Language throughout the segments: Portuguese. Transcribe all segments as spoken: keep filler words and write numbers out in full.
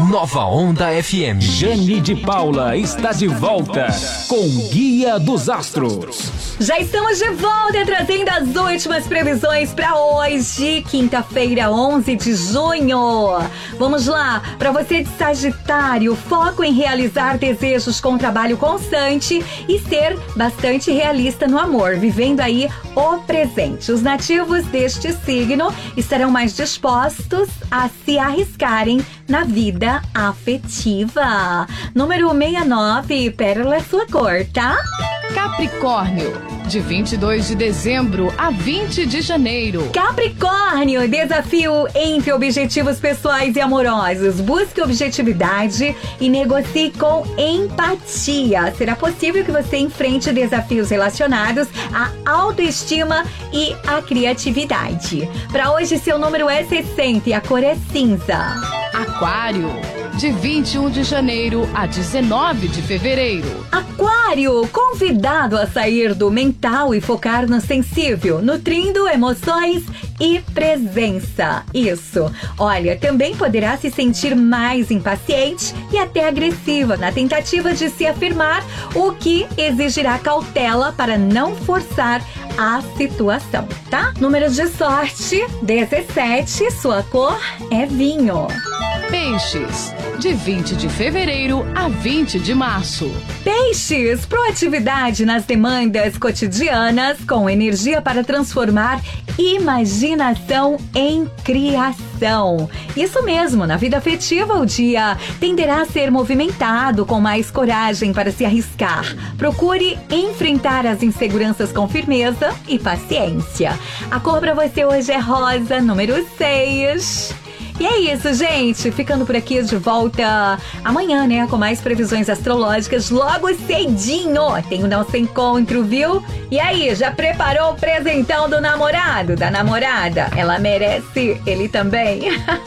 Nova Onda F M. Jane de Paula está de volta com Guia dos Astros. Já estamos de volta trazendo as últimas previsões para hoje, quinta-feira, onze de junho. Vamos lá, para você de Sagitário, foco em realizar desejos com trabalho constante e ser bastante realista no amor, vivendo aí o presente. Os nativos deste signo estarão mais dispostos a se arriscarem na vida afetiva. Número sessenta e nove, pérola é sua cor, tá? Capricórnio, de vinte e dois de dezembro a vinte de janeiro. Capricórnio, desafio entre objetivos pessoais e amorosos. Busque objetividade e negocie com empatia. Será possível que você enfrente desafios relacionados à autoestima e à criatividade. Para hoje, seu número é sessenta e a cor é cinza. Aquário, de vinte e um de janeiro a dezenove de fevereiro. Aquário, convidado a sair do mental e focar no sensível, nutrindo emoções e presença. Isso. Olha, também poderá se sentir mais impaciente e até agressiva na tentativa de se afirmar, o que exigirá cautela para não forçar a situação, tá? Número de sorte, dezessete, sua cor é vinho. Peixes, de vinte de fevereiro a vinte de março. Peixes, proatividade nas demandas cotidianas com energia para transformar imaginação em criação. Isso mesmo, na vida afetiva o dia tenderá a ser movimentado com mais coragem para se arriscar. Procure enfrentar as inseguranças com firmeza e paciência. A cor para você hoje é rosa, número seis. E é isso, gente. Ficando por aqui de volta amanhã, né? Com mais previsões astrológicas logo cedinho. Tem o nosso encontro, viu? E aí, já preparou o presentão do namorado, da namorada? Ela merece, ele também.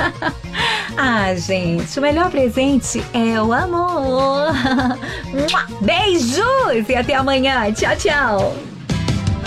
Ah, gente, o melhor presente é o amor. Beijos e até amanhã. Tchau, tchau.